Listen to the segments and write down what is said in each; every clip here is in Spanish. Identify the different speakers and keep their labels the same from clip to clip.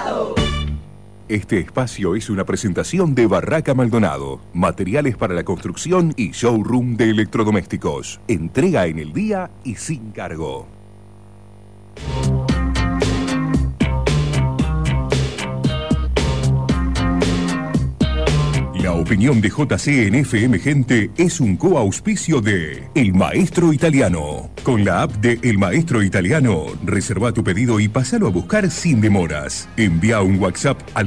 Speaker 1: Este espacio es una presentación de Barraca Maldonado, materiales para la construcción y showroom de electrodomésticos. Entrega en el día y sin cargo. La opinión de JC en FM Gente es un coauspicio de El Maestro Italiano. Con la app de El Maestro Italiano, reserva tu pedido y pásalo a buscar sin demoras. Envía un WhatsApp al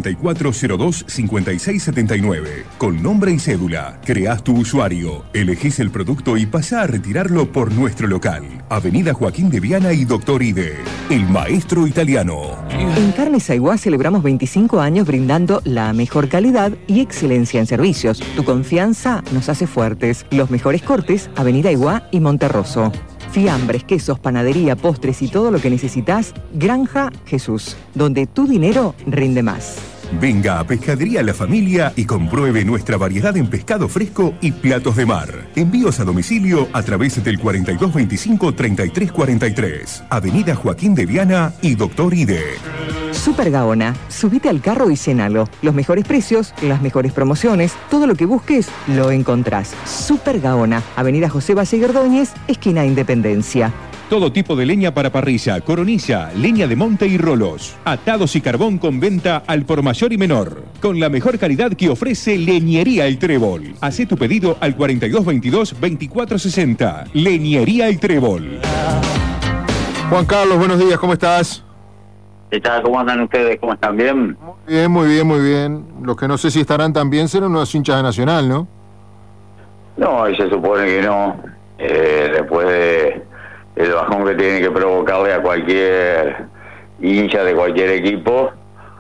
Speaker 1: 094-02-5679 con nombre y cédula. Creás tu usuario, elegís el producto y pasá a retirarlo por nuestro local. Avenida Joaquín de Viana y Doctor Ide. El Maestro Italiano.
Speaker 2: En Carnes Aiguá celebramos 25 años brindando la mejor calidad y excelencia en servicios. Tu confianza nos hace fuertes. Los mejores cortes, Avenida Aiguá y Monterroso. Fiambres, quesos, panadería, postres y todo lo que necesitas, Granja Jesús, donde tu dinero rinde más.
Speaker 1: Venga a Pescadería La Familia y compruebe nuestra variedad en pescado fresco y platos de mar. Envíos a domicilio a través del 4225-3343. Avenida Joaquín de Viana y Doctor Ide.
Speaker 2: Super Gaona, subite al carro y llénalo. Los mejores precios, las mejores promociones, todo lo que busques, lo encontrás. Super Gaona, Avenida José Valle Gerdóñez, esquina Independencia.
Speaker 3: Todo tipo de leña para parrilla, coronilla, leña de monte y rolos. Atados y carbón con venta al por mayor y menor. Con la mejor calidad que ofrece Leñería El Trébol. Hacé tu pedido al 4222-2460. Leñería El Trébol.
Speaker 4: Juan Carlos, buenos días, ¿cómo estás?
Speaker 5: ¿Qué tal? ¿Cómo andan ustedes? ¿Cómo están? ¿Bien?
Speaker 4: Muy bien, muy bien. Los que no sé si estarán tan bien serán unos hinchas de Nacional, ¿no?
Speaker 5: No, y se supone que no. Después de el bajón que tiene que provocarle a cualquier hincha de cualquier equipo,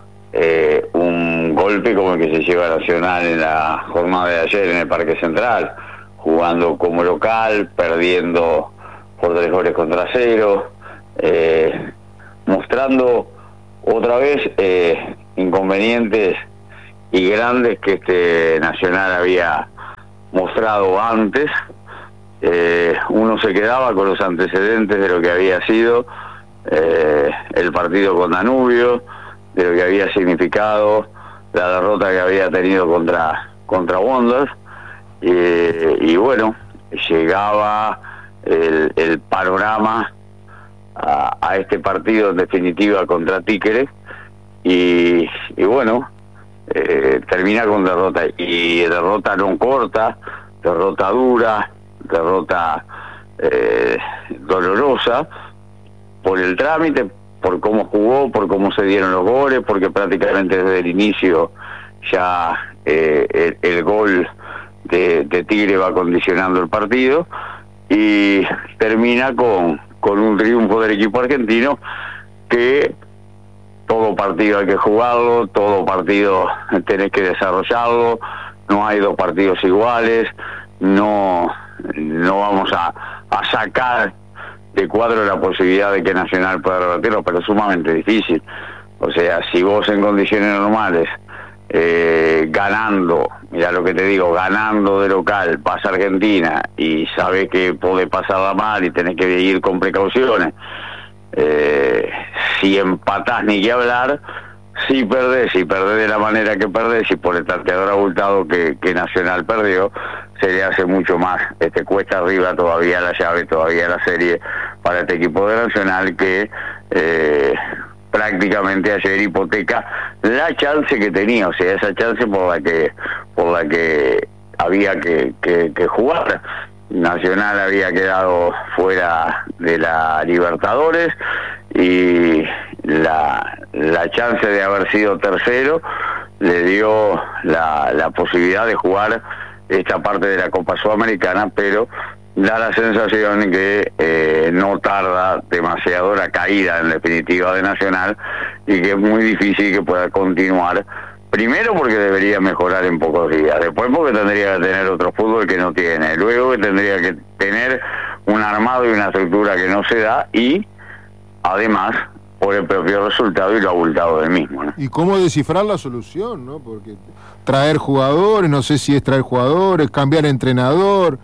Speaker 5: un golpe como el que se lleva Nacional en la jornada de ayer en el Parque Central, jugando como local, perdiendo por 3-0, mostrando otra vez inconvenientes y grandes que este Nacional había mostrado antes. Uno se quedaba con los antecedentes de lo que había sido el partido con Danubio, de lo que había significado la derrota que había tenido contra Wanderers, y bueno, llegaba el panorama a este partido en definitiva contra Tigre, y bueno, termina con derrota, y derrota no corta, derrota dura, derrota dolorosa por el trámite, por cómo jugó, por cómo se dieron los goles, porque prácticamente desde el inicio ya el gol de Tigre va condicionando el partido, y termina con un triunfo del equipo argentino, que todo partido hay que jugarlo, todo partido tenés que desarrollarlo, no hay dos partidos iguales, no vamos a sacar de cuadro la posibilidad de que Nacional pueda revertirlo, pero es sumamente difícil. O sea, si vos en condiciones normales, ganando, mira lo que te digo, ganando de local, vas a Argentina y sabés que podés pasarla mal y tenés que ir con precauciones, si empatás ni que hablar, si perdés de la manera que perdés, y por el tanteador abultado que Nacional perdió, se le hace mucho más cuesta arriba todavía la llave, todavía la serie para este equipo de Nacional, que prácticamente ayer hipoteca la chance que tenía, o sea, esa chance por la que había que jugar. Nacional había quedado fuera de la Libertadores, y la chance de haber sido tercero le dio la posibilidad de jugar esta parte de la Copa Sudamericana, pero da la sensación que no tarda demasiado la caída en definitiva de Nacional, y que es muy difícil que pueda continuar. Primero porque debería mejorar en pocos días, después porque tendría que tener otro fútbol que no tiene, luego que tendría que tener un armado y una estructura que no se da, y además por el propio resultado y lo abultado del mismo, ¿no?
Speaker 4: Y cómo descifrar la solución, ¿no? Porque traer jugadores, no sé si es traer jugadores, cambiar entrenador,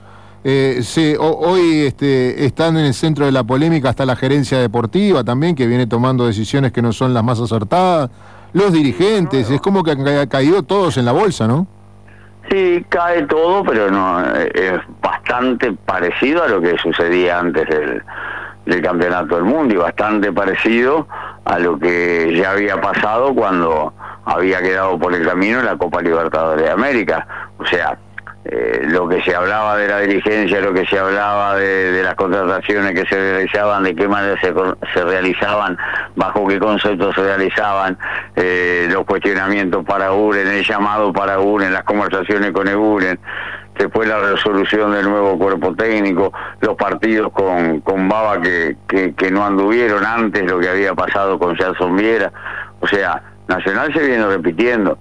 Speaker 4: Sí, hoy están en el centro de la polémica hasta la gerencia deportiva también, que viene tomando decisiones que no son las más acertadas, los dirigentes, es como que han caído todos en la bolsa, ¿no?
Speaker 5: Sí, cae todo, pero no es bastante parecido a lo que sucedía antes del Campeonato del Mundo y bastante parecido a lo que ya había pasado cuando había quedado por el camino la Copa Libertadores de América. O sea, lo que se hablaba de la dirigencia, lo que se hablaba de las contrataciones que se realizaban, de qué manera se realizaban, bajo qué conceptos se realizaban, los cuestionamientos para Uren, el llamado para Uren, las conversaciones con Uren, después la resolución del nuevo cuerpo técnico, los partidos con Baba que no anduvieron antes, lo que había pasado con Jason Viera. O sea, Nacional se viene repitiendo.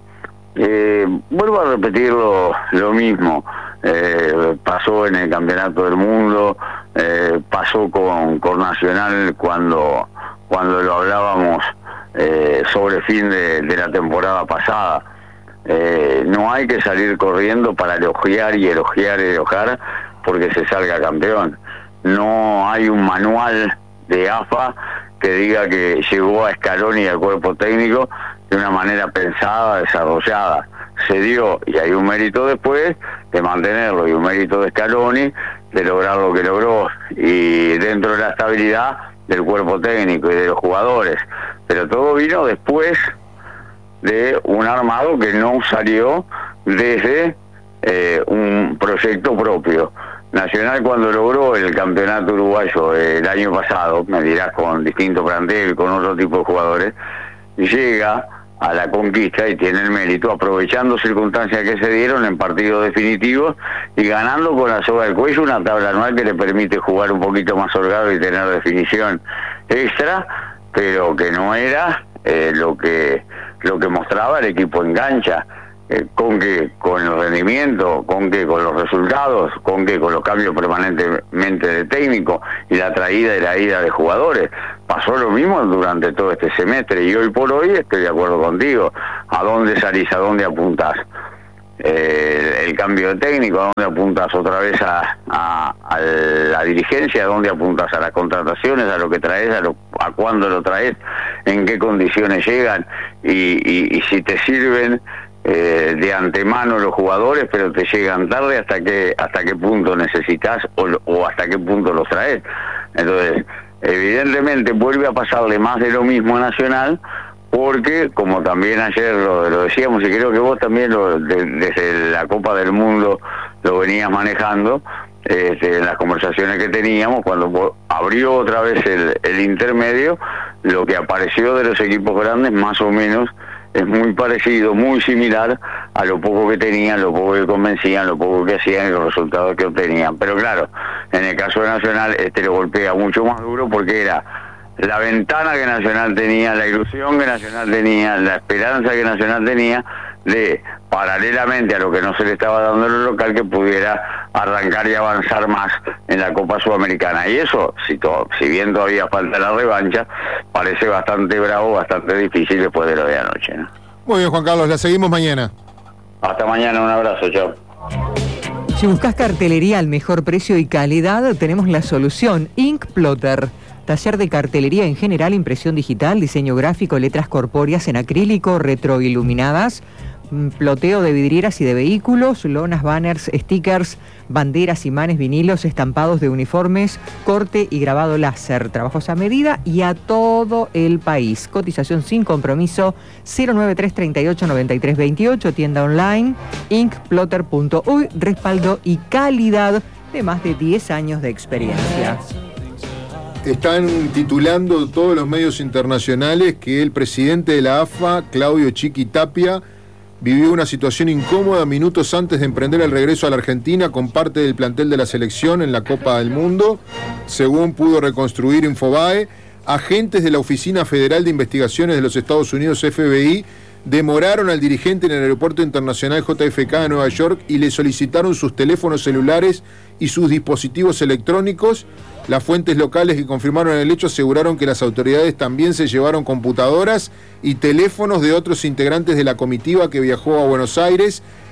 Speaker 5: Vuelvo a repetir lo mismo. Pasó en el Campeonato del Mundo, pasó con Nacional cuando lo hablábamos sobre fin de la temporada pasada. No hay que salir corriendo para elogiar y elogiar porque se salga campeón. No hay un manual de AFA que diga que llegó a Scaloni y al cuerpo técnico de una manera pensada, desarrollada. Se dio, y hay un mérito después de mantenerlo, y un mérito de Scaloni de lograr lo que logró, y dentro de la estabilidad del cuerpo técnico y de los jugadores. Pero todo vino después de un armado que no salió desde un proyecto propio. Nacional, cuando logró el campeonato uruguayo el año pasado, me dirás, con distinto plantel, con otro tipo de jugadores, llega a la conquista y tiene el mérito, aprovechando circunstancias que se dieron en partidos definitivos y ganando con la soga del cuello una tabla anual que le permite jugar un poquito más holgado y tener definición extra, pero que no era lo que mostraba el equipo en cancha. Con el rendimiento, con los resultados, con los cambios permanentemente de técnico y la traída y la ida de jugadores. Pasó lo mismo durante todo este semestre y hoy por hoy estoy de acuerdo contigo. ¿A dónde salís? ¿A dónde apuntás? El cambio de técnico, ¿a dónde apuntas otra vez a la dirigencia? ¿A dónde apuntas a las contrataciones? ¿A lo que traes? ¿A cuándo lo traes? ¿En qué condiciones llegan? Y si te sirven de antemano los jugadores, pero te llegan tarde, hasta qué punto necesitas o hasta qué punto los traes. Entonces, evidentemente vuelve a pasarle más de lo mismo a Nacional, porque como también ayer lo decíamos, y creo que vos también desde la Copa del Mundo lo venías manejando, en las conversaciones que teníamos, cuando abrió otra vez el intermedio, lo que apareció de los equipos grandes más o menos es muy parecido, muy similar a lo poco que tenían, lo poco que convencían, lo poco que hacían y los resultados que obtenían. Pero claro, en el caso de Nacional, lo golpea mucho más duro porque era la ventana que Nacional tenía, la ilusión que Nacional tenía, la esperanza que Nacional tenía de, paralelamente a lo que no se le estaba dando en el local, que pudiera arrancar y avanzar más en la Copa Sudamericana. Y eso, si bien todavía falta la revancha, parece bastante bravo, bastante difícil después de lo de anoche, ¿no?
Speaker 4: Muy bien, Juan Carlos, la seguimos mañana.
Speaker 5: Hasta mañana, un abrazo, chao.
Speaker 2: Si buscas cartelería al mejor precio y calidad, tenemos la solución. Ink Plotter. Taller de cartelería en general, impresión digital, diseño gráfico, letras corpóreas en acrílico, retroiluminadas, ploteo de vidrieras y de vehículos, lonas, banners, stickers, banderas, imanes, vinilos, estampados de uniformes, corte y grabado láser, trabajos a medida y a todo el país. Cotización sin compromiso, 093 38 93 28, tienda online, inkplotter.uy, respaldo y calidad de más de 10 años de experiencia.
Speaker 4: Están titulando todos los medios internacionales que el presidente de la AFA, Claudio Chiqui Tapia, vivió una situación incómoda minutos antes de emprender el regreso a la Argentina con parte del plantel de la selección en la Copa del Mundo. Según pudo reconstruir Infobae, agentes de la Oficina Federal de Investigaciones de los Estados Unidos, FBI, demoraron al dirigente en el aeropuerto internacional JFK de Nueva York y le solicitaron sus teléfonos celulares y sus dispositivos electrónicos. Las fuentes locales que confirmaron el hecho aseguraron que las autoridades también se llevaron computadoras y teléfonos de otros integrantes de la comitiva que viajó a Buenos Aires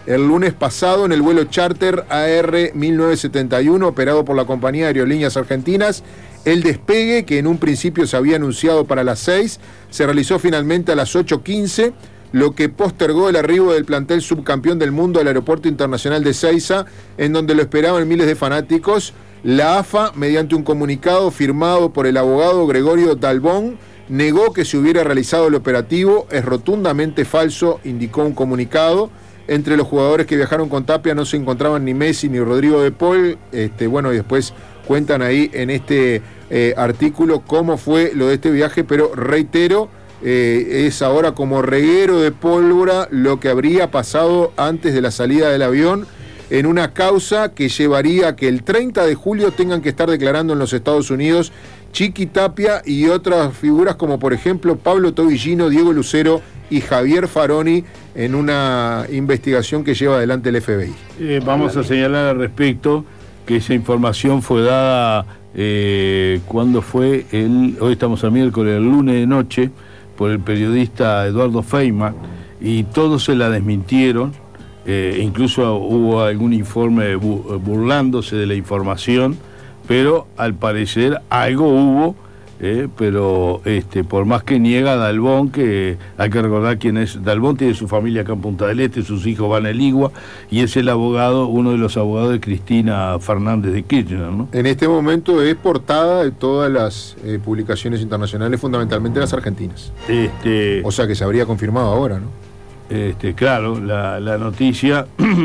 Speaker 4: el lunes pasado en el vuelo charter AR 1971 operado por la compañía de Aerolíneas Argentinas. El despegue, que en un principio se había anunciado para las 6, se realizó finalmente a las 8:15, lo que postergó el arribo del plantel subcampeón del mundo al Aeropuerto Internacional de Ezeiza, en donde lo esperaban miles de fanáticos. La AFA, mediante un comunicado firmado por el abogado Gregorio Dalbón, negó que se hubiera realizado el operativo. Es rotundamente falso, indicó un comunicado. Entre los jugadores que viajaron con Tapia no se encontraban ni Messi ni Rodrigo de Paul. Bueno, y después cuentan ahí en este artículo cómo fue lo de este viaje, pero reitero, es ahora como reguero de pólvora lo que habría pasado antes de la salida del avión, en una causa que llevaría a que el 30 de julio tengan que estar declarando en los Estados Unidos Chiqui Tapia y otras figuras como por ejemplo Pablo Tobillino, Diego Lucero y Javier Faroni, en una investigación que lleva adelante el FBI.
Speaker 6: Vamos a señalar al respecto que esa información fue dada cuando fue hoy estamos a miércoles, el lunes de noche, por el periodista Eduardo Feynman, y todos se la desmintieron. Incluso hubo algún informe burlándose de la información, pero al parecer algo hubo, pero por más que niega Dalbón, que hay que recordar quién es Dalbón, tiene su familia acá en Punta del Este, sus hijos van a Ligua, y es el abogado, uno de los abogados de Cristina Fernández de Kirchner, ¿no? En este momento es portada de todas las publicaciones internacionales, fundamentalmente las argentinas. O sea que se habría confirmado ahora, ¿no? Claro, la noticia,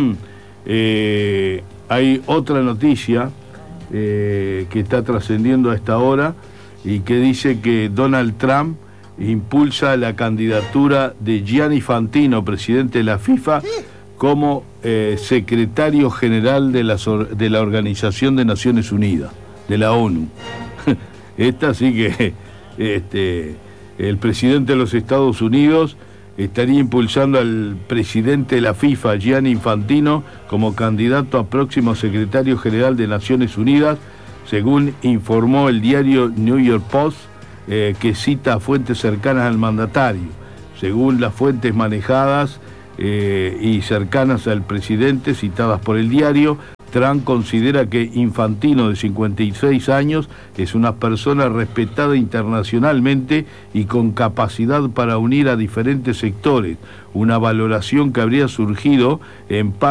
Speaker 6: hay otra noticia que está trascendiendo a esta hora y que dice que Donald Trump impulsa la candidatura de Gianni Infantino, presidente de la FIFA, como secretario general de la Organización de Naciones Unidas, de la ONU. Esta sí que el presidente de los Estados Unidos estaría impulsando al presidente de la FIFA, Gianni Infantino, como candidato a próximo secretario general de Naciones Unidas, según informó el diario New York Post, que cita a fuentes cercanas al mandatario. Según las fuentes manejadas y cercanas al presidente, citadas por el diario, Trump considera que Infantino, de 56 años, es una persona respetada internacionalmente y con capacidad para unir a diferentes sectores, una valoración que habría surgido en parte